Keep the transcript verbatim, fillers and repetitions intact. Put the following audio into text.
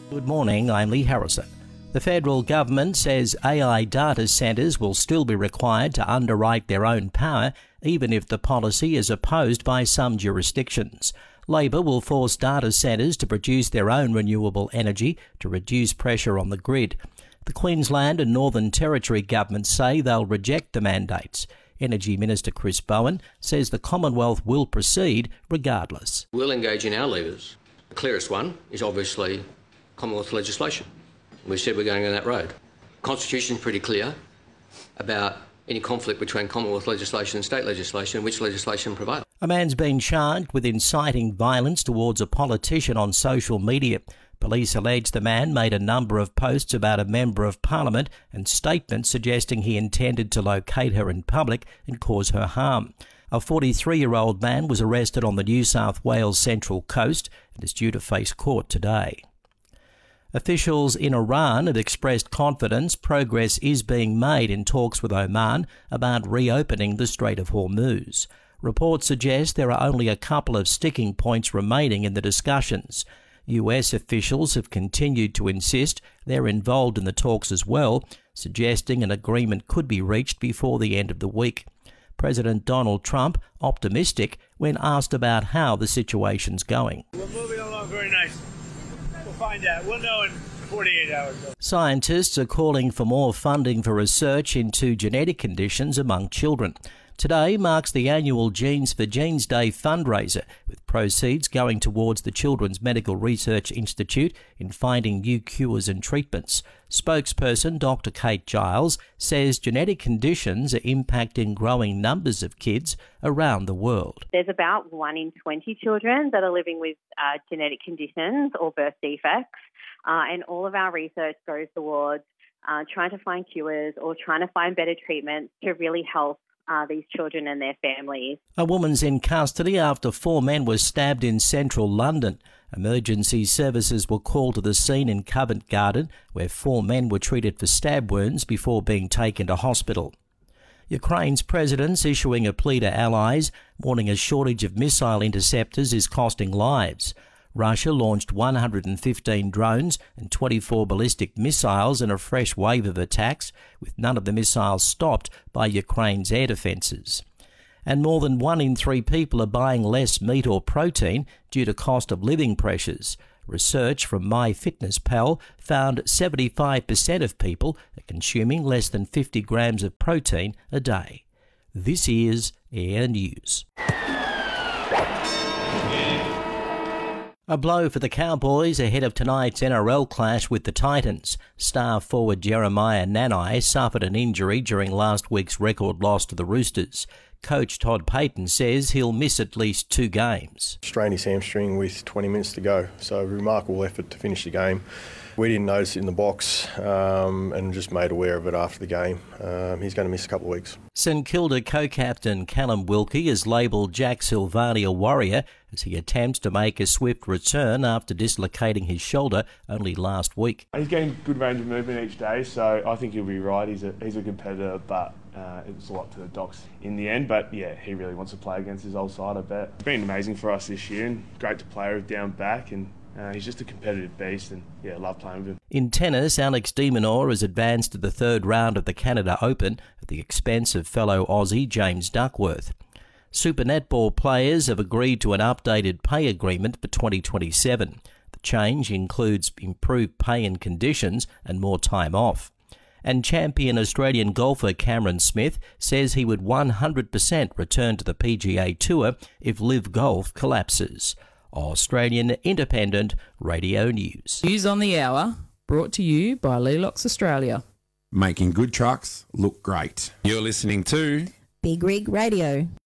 Good morning, I'm Lee Harrison. The federal government says A I data centres will still be required to underwrite their own power, even if the policy is opposed by some jurisdictions. Labor will force data centres to produce their own renewable energy to reduce pressure on the grid. The Queensland and Northern Territory governments say they'll reject the mandates. Energy Minister Chris Bowen says the Commonwealth will proceed regardless. We'll engage in our levers. The clearest one is obviously Commonwealth legislation. We said we're going down that road. The Constitution is pretty clear about any conflict between Commonwealth legislation and state legislation, which legislation prevails. A man's been charged with inciting violence towards a politician on social media. Police allege the man made a number of posts about a member of Parliament and statements suggesting he intended to locate her in public and cause her harm. A forty-three-year-old man was arrested on the New South Wales Central Coast and is due to face court today. Officials in Iran have expressed confidence progress is being made in talks with Oman about reopening the Strait of Hormuz. Reports suggest there are only a couple of sticking points remaining in the discussions. U S officials have continued to insist they're involved in the talks as well, suggesting an agreement could be reached before the end of the week. President Donald Trump optimistic when asked about how the situation's going. We're moving along very nicely. We'll find out. We'll know in forty-eight hours. Scientists are calling for more funding for research into genetic conditions among children. Today marks the annual Genes for Genes Day fundraiser, with proceeds going towards the Children's Medical Research Institute in finding new cures and treatments. Spokesperson Doctor Kate Giles says genetic conditions are impacting growing numbers of kids around the world. There's about one in twenty children that are living with uh, genetic conditions or birth defects, uh, and all of our research goes towards uh, trying to find cures or trying to find better treatments to really help Uh, these children and their families. A woman's in custody after four men were stabbed in central London. Emergency services were called to the scene in Covent Garden, where four men were treated for stab wounds before being taken to hospital. Ukraine's president's issuing a plea to allies, warning a shortage of missile interceptors is costing lives. Russia launched one hundred fifteen drones and twenty-four ballistic missiles in a fresh wave of attacks, with none of the missiles stopped by Ukraine's air defences. And more than one in three people are buying less meat or protein due to cost of living pressures. Research from MyFitnessPal found seventy-five percent of people are consuming less than fifty grams of protein a day. This is Air News. A blow for the Cowboys ahead of tonight's N R L clash with the Titans. Star forward Jeremiah Nanai suffered an injury during last week's record loss to the Roosters. Coach Todd Payten says he'll miss at least two games. Strained his hamstring with twenty minutes to go, so remarkable effort to finish the game. We didn't notice it in the box um, and just made aware of it after the game. Um, he's going to miss a couple of weeks. St Kilda co-captain Callum Wilkie has labelled Jack Silvani a warrior as he attempts to make a swift return after dislocating his shoulder only last week. He's getting good range of movement each day, so I think he'll be right. He's a, he's a competitor, but uh, it was a lot to the Docs in the end. But yeah, he really wants to play against his old side, I bet. It's been amazing for us this year and great to play with down back, and Uh, he's just a competitive beast, and yeah, I love playing with him. In tennis, Alex de Minaur has advanced to the third round of the Canada Open at the expense of fellow Aussie James Duckworth. Super Netball players have agreed to an updated pay agreement for twenty twenty-seven. The change includes improved pay and conditions and more time off. And champion Australian golfer Cameron Smith says he would one hundred percent return to the P G A Tour if Live Golf collapses. Australian Independent Radio News. News on the Hour, brought to you by Lelox Australia. Making good trucks look great. You're listening to Big Rig Radio.